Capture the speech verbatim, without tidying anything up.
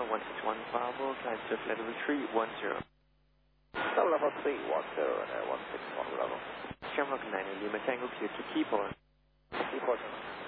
Lima, one six one Bravo, can I just level three one zero? Level three one zero and one six one Bravo. Shamrock nine Lima Tango, clear to keyboard. Keyboard.